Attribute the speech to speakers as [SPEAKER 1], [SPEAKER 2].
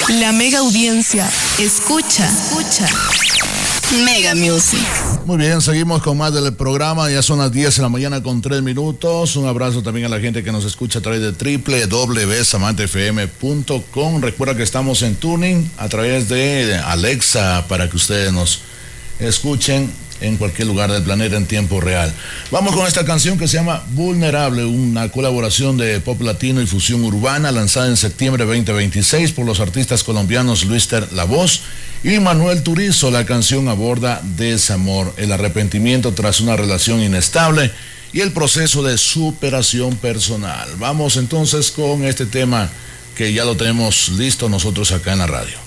[SPEAKER 1] La mega audiencia escucha Mega Music.
[SPEAKER 2] Muy bien, seguimos con más del programa. Ya son las 10 de la mañana con 3 minutos. Un abrazo también a la gente que nos escucha a través de www.samantefm.com. Recuerda que estamos en tuning a través de Alexa para que ustedes nos escuchen en cualquier lugar del planeta en tiempo real. Vamos con esta canción que se llama Vulnerable, una colaboración de pop latino y fusión urbana lanzada en septiembre 2026 por los artistas colombianos Luister La Voz y Manuel Turizo. La canción aborda desamor, el arrepentimiento tras una relación inestable y el proceso de superación personal. Vamos entonces con este tema que ya lo tenemos listo nosotros acá en la radio.